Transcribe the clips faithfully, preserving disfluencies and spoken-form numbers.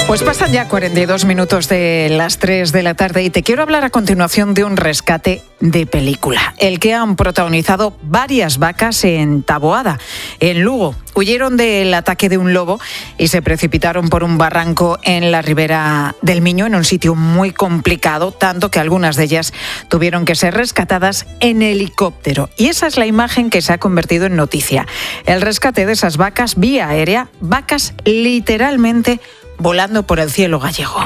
Pues pasan ya cuarenta y dos minutos de las tres de la tarde y te quiero hablar a continuación de un rescate de película, el que han protagonizado varias vacas en Taboada, en Lugo. Huyeron del ataque de un lobo y se precipitaron por un barranco en la ribera del Miño, en un sitio muy complicado, tanto que algunas de ellas tuvieron que ser rescatadas en helicóptero. Y esa es la imagen que se ha convertido en noticia. El rescate de esas vacas vía aérea, vacas literalmente volando por el cielo gallego.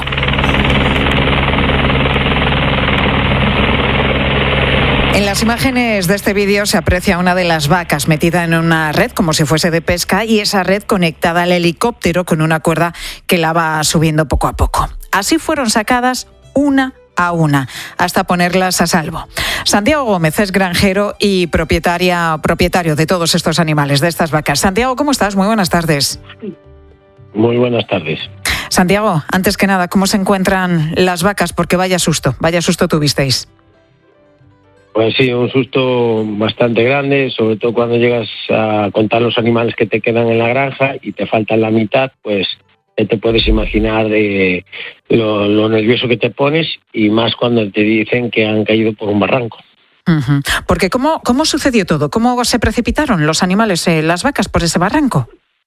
En las imágenes de este vídeo se aprecia una de las vacas metida en una red como si fuese de pesca y esa red conectada al helicóptero con una cuerda que la va subiendo poco a poco. Así fueron sacadas una a una hasta ponerlas a salvo. Santiago Gómez es granjero y propietaria, propietario de todos estos animales, de estas vacas. Santiago, ¿cómo estás? Muy buenas tardes. Muy buenas tardes. Santiago, antes que nada, ¿cómo se encuentran las vacas? Porque vaya susto, vaya susto tuvisteis. Pues sí, un susto bastante grande, sobre todo cuando llegas a contar los animales que te quedan en la granja y te faltan la mitad, pues te puedes imaginar de lo, lo nervioso que te pones y más cuando te dicen que han caído por un barranco. Uh-huh. Porque ¿cómo, cómo sucedió todo? ¿Cómo se precipitaron los animales, eh, las vacas, por ese barranco?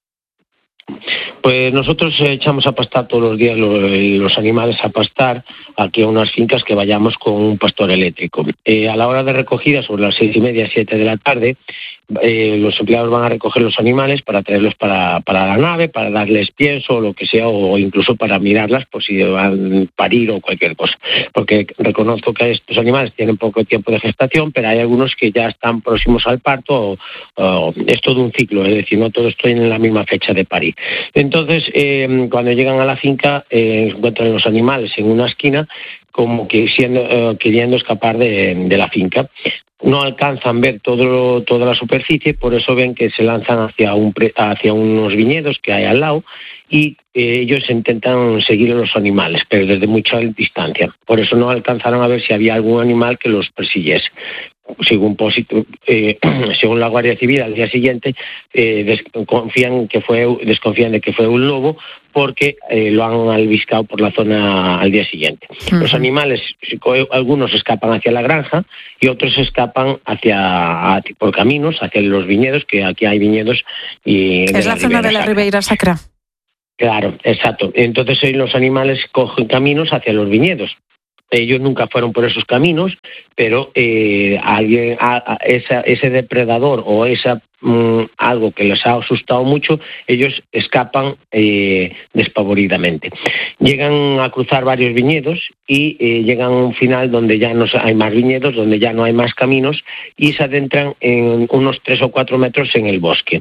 Pues nosotros echamos a pastar todos los días los, los animales a pastar aquí a unas fincas que vayamos con un pastor eléctrico. Eh, a la hora de recogida, sobre las seis y media, siete de la tarde, eh, los empleados van a recoger los animales para traerlos para, para la nave, para darles pienso o lo que sea, o incluso para mirarlas por si van a parir o cualquier cosa. Porque reconozco que estos animales tienen poco tiempo de gestación, pero hay algunos que ya están próximos al parto, o, o es todo un ciclo, es decir, no todos tienen la misma fecha de parir. Entonces, eh, cuando llegan a la finca, eh, encuentran los animales en una esquina, como que siendo, eh, queriendo escapar de, de la finca. No alcanzan ver todo, toda la superficie, por eso ven que se lanzan hacia, un, hacia unos viñedos que hay al lado y eh, ellos intentan seguir a los animales, pero desde mucha distancia. Por eso no alcanzaron a ver si había algún animal que los persiguiese. Según, eh, según la Guardia Civil, al día siguiente eh, desconfían, que fue, desconfían de que fue un lobo porque eh, lo han albiscado por la zona al día siguiente. Uh-huh. Los animales, algunos escapan hacia la granja y otros escapan hacia por caminos, hacia los viñedos, que aquí hay viñedos. Y es la, la zona de la Ribeira Sacra. Claro, exacto. Entonces los animales cogen caminos hacia los viñedos. Ellos nunca fueron por esos caminos, pero eh, alguien, a, a esa, ese depredador o esa um, algo que les ha asustado mucho, ellos escapan eh, despavoridamente. Llegan a cruzar varios viñedos y eh, llegan a un final donde ya no hay más viñedos, donde ya no hay más caminos y se adentran en unos tres o cuatro metros en el bosque,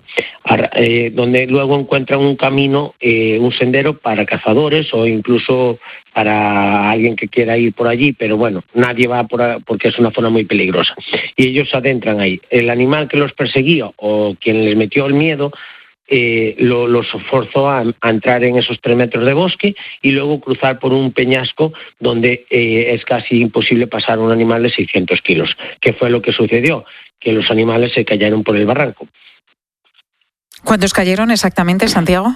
eh, donde luego encuentran un camino, eh, un sendero para cazadores o incluso para alguien que quiera ir por allí, pero bueno, nadie va por ahí porque es una zona muy peligrosa. Y ellos se adentran ahí. El animal que los perseguía o quien les metió el miedo eh, lo, los forzó a, a entrar en esos tres metros de bosque y luego cruzar por un peñasco donde eh, es casi imposible pasar un animal de seiscientos kilos. ¿Qué fue lo que sucedió? Que los animales se cayeron por el barranco. ¿Cuántos cayeron exactamente, Santiago?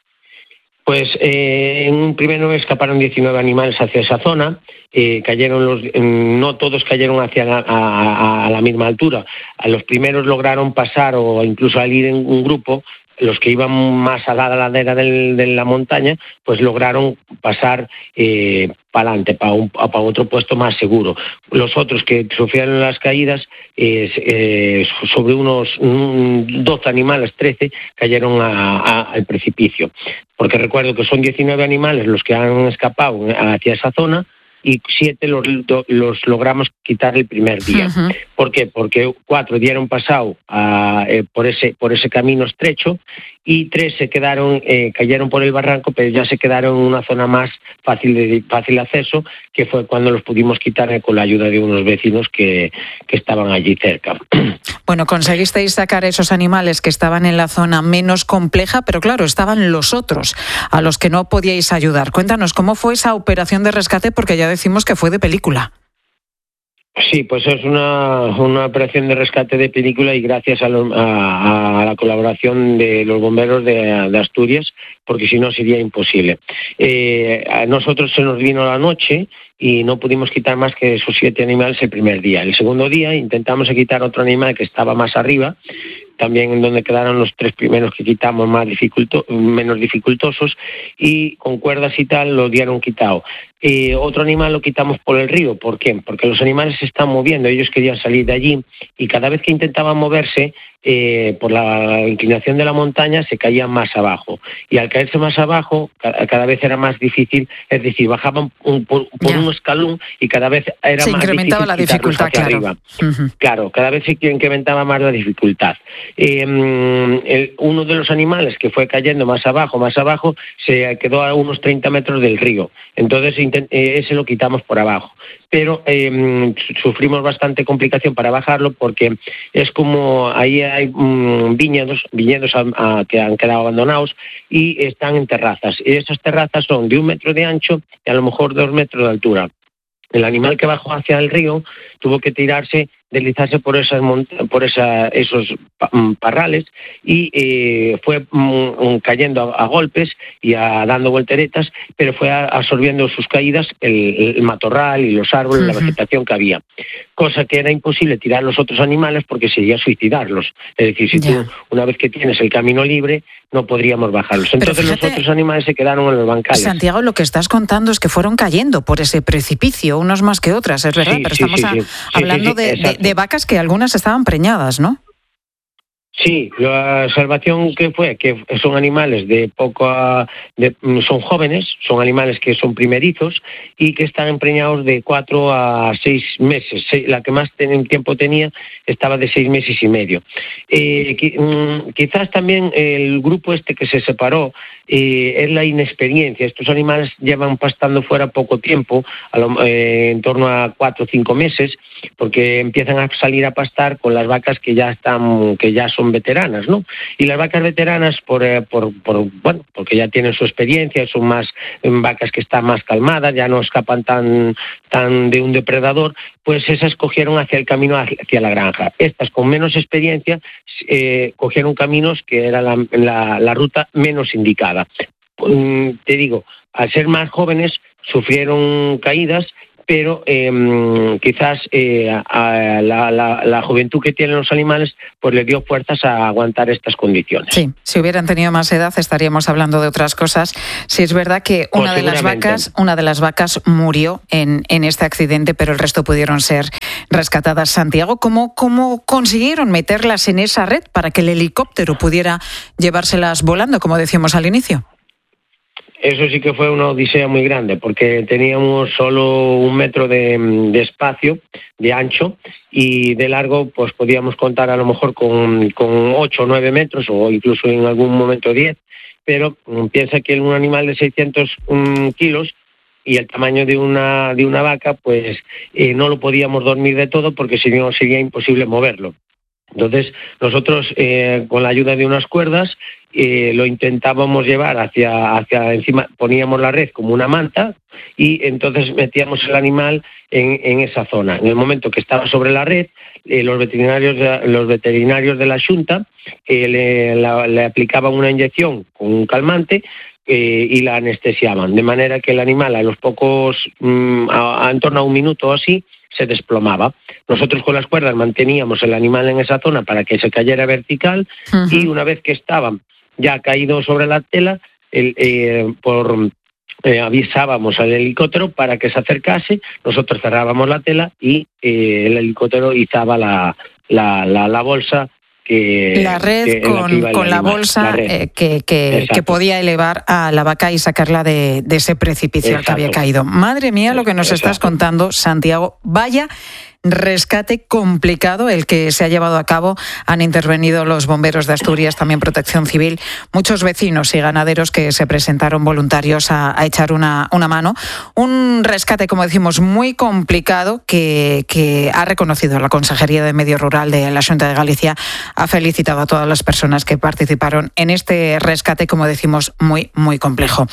Pues eh, en un primero escaparon diecinueve animales hacia esa zona, eh, cayeron los, eh, no todos cayeron hacia la, a, a la misma altura. A los primeros lograron pasar o incluso al ir en un grupo, los que iban más a la ladera del, de la montaña, pues lograron pasar eh, para adelante, para, un, para otro puesto más seguro. Los otros que sufrieron las caídas, eh, eh, sobre unos mm, doce animales, trece, cayeron a, a, al precipicio. Porque recuerdo que son diecinueve animales los que han escapado hacia esa zona y siete los, los logramos quitar el primer día. Uh-huh. ¿Por qué? Porque cuatro dieron pasado a, eh, por ese por ese camino estrecho y tres se quedaron, eh, cayeron por el barranco, pero ya se quedaron en una zona más fácil de fácil acceso, que fue cuando los pudimos quitar eh, con la ayuda de unos vecinos que, que estaban allí cerca. Bueno, conseguisteis sacar esos animales que estaban en la zona menos compleja, pero claro, estaban los otros a los que no podíais ayudar. Cuéntanos, ¿cómo fue esa operación de rescate? Porque ya decimos que fue de película. Sí, pues es una, una operación de rescate de película y gracias a, lo, a, a la colaboración de los bomberos de, de Asturias, porque si no sería imposible. Eh, a nosotros se nos vino la noche y no pudimos quitar más que esos siete animales el primer día. El segundo día intentamos quitar otro animal que estaba más arriba, también en donde quedaron los tres primeros que quitamos más dificulto, menos dificultosos, y con cuerdas y tal lo dieron quitado. Eh, otro animal lo quitamos por el río. ¿Por qué? Porque los animales se están moviendo, ellos querían salir de allí y cada vez que intentaban moverse, eh, por la inclinación de la montaña se caían más abajo, y al caerse más abajo cada, cada vez era más difícil, es decir, bajaban un, por, por un escalón y cada vez era se más incrementaba difícil la dificultad, hacia claro. arriba. Uh-huh. Claro, cada vez se incrementaba más la dificultad. Eh, el, uno de los animales que fue cayendo más abajo, más abajo, se quedó a unos treinta metros del río, entonces intent, eh, ese lo quitamos por abajo. Pero eh, sufrimos bastante complicación para bajarlo porque es como ahí hay um, viñedos, viñedos a, a, que han quedado abandonados y están en terrazas. Y esas terrazas son de un metro de ancho y a lo mejor dos metros de altura. El animal que bajó hacia el río tuvo que tirarse, deslizarse por esas mont- por esa, esos parrales y eh, fue mm, cayendo a, a golpes y a, dando volteretas, pero fue a, absorbiendo sus caídas el, el matorral y los árboles, uh-huh. la vegetación que había. Cosa que era imposible tirar los otros animales porque sería suicidarlos. Es decir, si yeah. tú, una vez que tienes el camino libre, no podríamos bajarlos. Entonces fíjate, los otros animales se quedaron en los bancales. Santiago, lo que estás contando es que fueron cayendo por ese precipicio, unos más que otras, es verdad, sí, pero sí, estamos sí, a, sí. hablando sí, sí, sí, de, de, de vacas que algunas estaban preñadas, ¿no? Sí, la salvación que fue, que son animales de poco, de, son jóvenes, son animales que son primerizos y que están empreñados de cuatro a seis meses. La que más tiempo tenía estaba de seis meses y medio. Eh, quizás también el grupo este que se separó eh, es la inexperiencia. Estos animales llevan pastando fuera poco tiempo, a lo, eh, en torno a cuatro o cinco meses, porque empiezan a salir a pastar con las vacas que ya están, que ya son veteranas, ¿no? Y las vacas veteranas, por, eh, por, por bueno, porque ya tienen su experiencia, son más vacas que están más calmadas, ya no escapan tan, tan de un depredador, pues esas cogieron hacia el camino hacia la granja. Estas con menos experiencia eh, cogieron caminos que era la, la, la ruta menos indicada. Te digo, al ser más jóvenes sufrieron caídas, pero eh, quizás eh, a la, la, la juventud que tienen los animales pues les dio fuerzas a aguantar estas condiciones. Sí, si hubieran tenido más edad estaríamos hablando de otras cosas. Sí, es verdad que una pues de las vacas, una de las vacas murió en, en este accidente, pero el resto pudieron ser rescatadas. Santiago, ¿cómo, cómo consiguieron meterlas en esa red para que el helicóptero pudiera llevárselas volando, como decíamos al inicio? Eso sí que fue una odisea muy grande, porque teníamos solo un metro de, de espacio, de ancho, y de largo pues podíamos contar a lo mejor con, con ocho o nueve metros, o incluso en algún momento diez, pero um, piensa que un animal de seiscientos um, kilos y el tamaño de una, de una vaca, pues eh, no lo podíamos dormir de todo porque si no sería imposible moverlo. Entonces nosotros eh, con la ayuda de unas cuerdas eh, lo intentábamos llevar hacia, hacia encima, poníamos la red como una manta y entonces metíamos el animal en, en esa zona. En el momento que estaba sobre la red, eh, los veterinarios de, los veterinarios de la Xunta eh, le, la, le aplicaban una inyección con un calmante eh, y la anestesiaban, de manera que el animal a los pocos, mmm, a, a, en torno a un minuto o así, se desplomaba. Nosotros con las cuerdas manteníamos el animal en esa zona para que se cayera vertical uh-huh. y una vez que estaba ya caído sobre la tela, el, eh, por, eh, avisábamos al helicóptero para que se acercase, nosotros cerrábamos la tela y eh, el helicóptero izaba la, la, la, la bolsa Que, la red que, con, la con la bolsa la eh, que, que, que podía elevar a la vaca y sacarla de, de ese precipicio al que había caído. Madre mía, lo que nos Exacto. estás contando, Santiago. Vaya rescate complicado el que se ha llevado a cabo. Han intervenido los bomberos de Asturias, también Protección Civil, muchos vecinos y ganaderos que se presentaron voluntarios a, a echar una, una mano. Un rescate, como decimos, muy complicado que, que ha reconocido la Consejería de Medio Rural de la Xunta de Galicia. Ha felicitado a todas las personas que participaron en este rescate, como decimos, muy, muy complejo.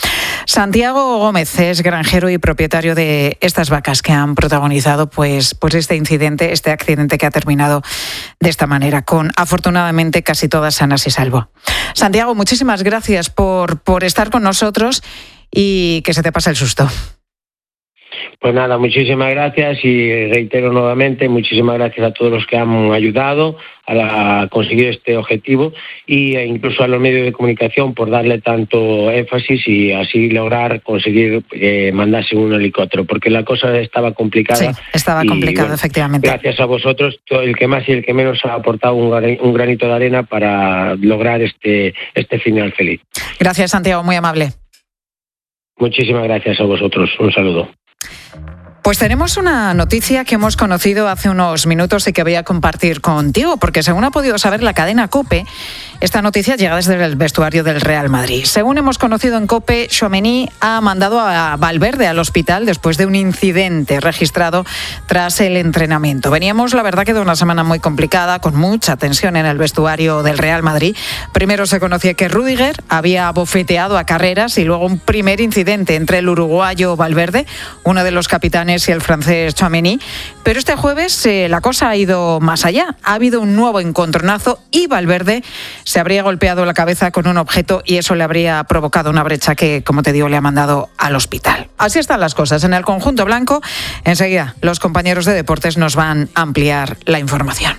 Santiago Gómez es granjero y propietario de estas vacas que han protagonizado pues, pues este incidente, este accidente que ha terminado de esta manera, con afortunadamente casi todas sanas y salvo. Santiago, muchísimas gracias por, por estar con nosotros y que se te pase el susto. Pues nada, muchísimas gracias y reitero nuevamente, muchísimas gracias a todos los que han ayudado a, la, a conseguir este objetivo y e incluso a los medios de comunicación por darle tanto énfasis y así lograr conseguir eh, mandarse un helicóptero, porque la cosa estaba complicada. Sí, estaba y, complicado, bueno, efectivamente. Gracias a vosotros, el que más y el que menos ha aportado un, un granito de arena para lograr este, este final feliz. Gracias, Santiago, muy amable. Muchísimas gracias a vosotros. Un saludo. Pues tenemos una noticia que hemos conocido hace unos minutos y que voy a compartir contigo, porque según ha podido saber la cadena COPE, esta noticia llega desde el vestuario del Real Madrid. Según hemos conocido en COPE, Tchouaméni ha mandado a Valverde al hospital después de un incidente registrado tras el entrenamiento. Veníamos, la verdad, que de una semana muy complicada, con mucha tensión en el vestuario del Real Madrid. Primero se conocía que Rüdiger había bofeteado a Carreras y luego un primer incidente entre el uruguayo Valverde, uno de los capitanes, y el francés Tchouaméni. Pero este jueves eh, la cosa ha ido más allá. Ha habido un nuevo encontronazo y Valverde se habría golpeado la cabeza con un objeto y eso le habría provocado una brecha que, como te digo, le ha mandado al hospital. Así están las cosas en el conjunto blanco. Enseguida los compañeros de deportes nos van a ampliar la información.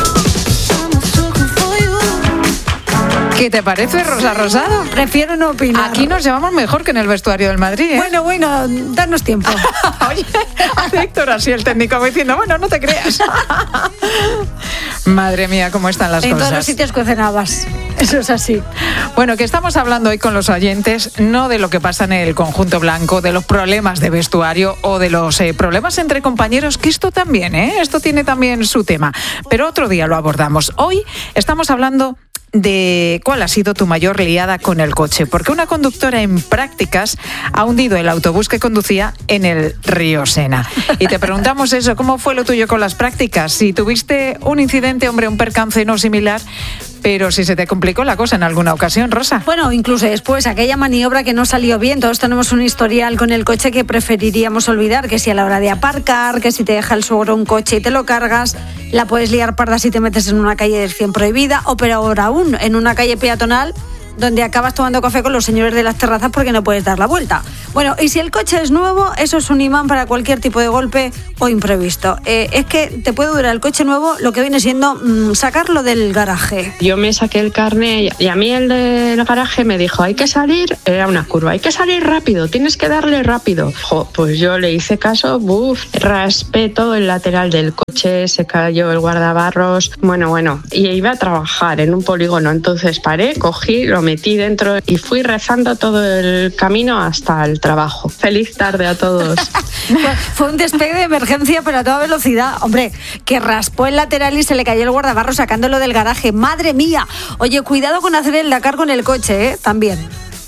¿Qué te parece, Rosa Rosado? Prefiero no opinar. Aquí nos llevamos mejor que en el vestuario del Madrid, ¿eh? Bueno, bueno, danos tiempo. Oye, hace Héctor así el técnico diciendo, bueno, no te creas. Madre mía, cómo están las en cosas. En todos los sitios cuecen habas. Eso es así. Bueno, que estamos hablando hoy con los oyentes, no de lo que pasa en el conjunto blanco, de los problemas de vestuario o de los eh, problemas entre compañeros, que esto también, ¿eh? Esto tiene también su tema. Pero otro día lo abordamos. Hoy estamos hablando de cuál ha sido tu mayor liada con el coche, porque una conductora en prácticas ha hundido el autobús que conducía en el río Sena. Y te preguntamos eso, ¿cómo fue lo tuyo con las prácticas? Si tuviste un incidente, hombre, un percance no similar, pero si se te complicó la cosa en alguna ocasión, Rosa. Bueno, incluso después, aquella maniobra que no salió bien, todos tenemos un historial con el coche que preferiríamos olvidar, que si a la hora de aparcar, que si te deja el suegro un coche y te lo cargas, la puedes liar parda si te metes en una calle de dirección prohibida, o peor aún, en una calle peatonal donde acabas tomando café con los señores de las terrazas porque no puedes dar la vuelta. Bueno, y si el coche es nuevo, eso es un imán para cualquier tipo de golpe o imprevisto. Eh, es que te puede durar el coche nuevo lo que viene siendo mmm, sacarlo del garaje. Yo me saqué el carné y a mí el del garaje me dijo, hay que salir, era una curva, hay que salir rápido, tienes que darle rápido. Jo, pues yo le hice caso, buf, raspé todo el lateral del coche, se cayó el guardabarros, bueno, bueno, y iba a trabajar en un polígono, entonces paré, cogí, lo metí dentro y fui rezando todo el camino hasta el trabajo. Feliz tarde a todos. Fue un despegue de emergencia, pero a toda velocidad. Hombre, que raspó el lateral y se le cayó el guardabarro sacándolo del garaje. ¡Madre mía! Oye, cuidado con hacer el Dakar con el coche, ¿eh? También.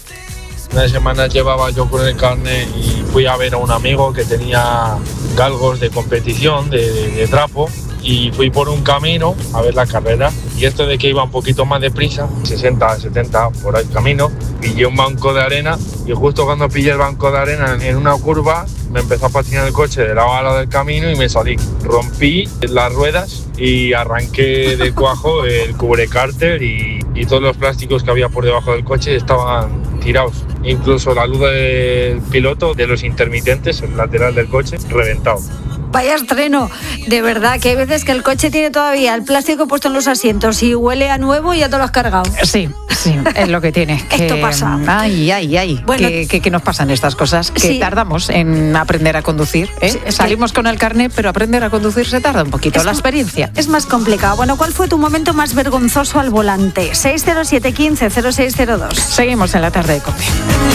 Una semana llevaba yo con el carne y fui a ver a un amigo que tenía galgos de competición, de, de, de trapo, y fui por un camino a ver la carrera. Y esto de que iba un poquito más deprisa, sesenta, setenta por el camino, pillé un banco de arena y justo cuando pillé el banco de arena en una curva me empezó a patinar el coche de lado a lado del camino y me salí. Rompí las ruedas y arranqué de cuajo el cubrecárter y, y todos los plásticos que había por debajo del coche estaban tirados. Incluso la luz del piloto, de los intermitentes, el lateral del coche, reventado. Vaya estreno, de verdad, que hay veces que el coche tiene todavía el plástico puesto en los asientos y huele a nuevo y ya te lo has cargado. Sí, sí, es lo que tiene. Esto que, pasa. Ay, ay, ay, bueno, que, que, que nos pasan estas cosas, que sí. tardamos en aprender a conducir. ¿eh? Sí, Salimos que... con el carnet, pero aprender a conducir se tarda un poquito, es la experiencia. Es más complicado. Bueno, ¿cuál fue tu momento más vergonzoso al volante? seis cero siete uno cinco cero seis cero dos. Seguimos en la tarde de COPE.